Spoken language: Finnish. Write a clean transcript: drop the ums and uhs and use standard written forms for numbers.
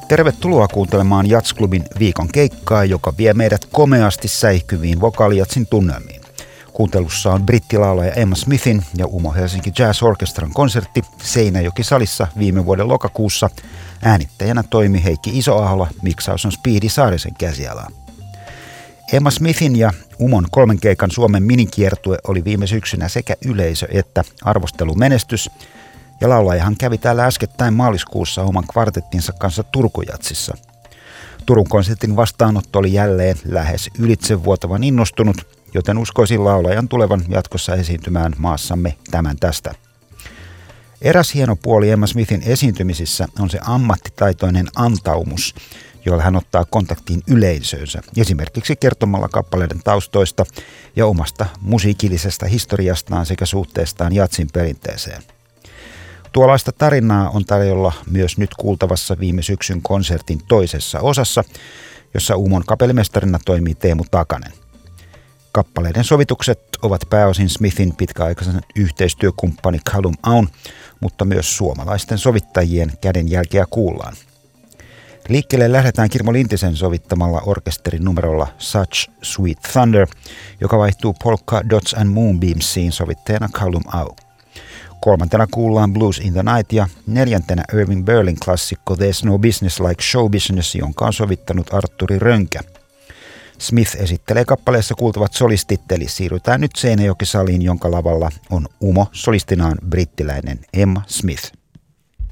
Tervetuloa kuuntelemaan Jazzklubin viikon keikkaa, joka vie meidät komeasti säihkyviin vokaalijatsin tunnelmiin. Kuuntelussa on brittilaulaja Emma Smithin ja Umo Helsinki Jazz Orchestran konsertti Seinäjoki-salissa viime vuoden lokakuussa. Äänittäjänä toimi Heikki Isoahola, miksaus on Speedy Saarisen käsialaa. Emma Smithin ja Umon 3 keikan Suomen minikiertue oli viime syksynä sekä yleisö- että arvostelumenestys, ja laulajahan kävi täällä äskettäin maaliskuussa oman kvartettinsa kanssa Turkujatsissa. Turun konsertin vastaanotto oli jälleen lähes ylitsevuotavan innostunut, joten uskoisin laulajan tulevan jatkossa esiintymään maassamme tämän tästä. Eräs hieno puoli Emma Smithin esiintymisissä on se ammattitaitoinen antaumus, jolla hän ottaa kontaktiin yleisöönsä, esimerkiksi kertomalla kappaleiden taustoista ja omasta musiikillisesta historiastaan sekä suhteestaan jatsin perinteeseen. Tuollaista tarinaa on tarjolla myös nyt kuultavassa viime syksyn konsertin toisessa osassa, jossa Umon kapellimestarina toimii Teemu Takanen. Kappaleiden sovitukset ovat pääosin Smithin pitkäaikaisen yhteistyökumppani Callum Aun, mutta myös suomalaisten sovittajien kädenjälkeä kuullaan. Liikkeelle lähdetään Kirmo Lintisen sovittamalla orkesterin numerolla Such Sweet Thunder, joka vaihtuu Polka Dots and Moonbeamsiin sovittajana Callum Aun. 3. kuullaan Blues in the Night ja 4. Irving Berlin klassikko There's No Business Like Show Business, jonka on sovittanut Artturi Rönkä. Smith esittelee kappaleessa kuultavat solistit, eli siirrytään nyt Seinäjoki-saliin, jonka lavalla on Umo, solistinaan brittiläinen Emma Smith.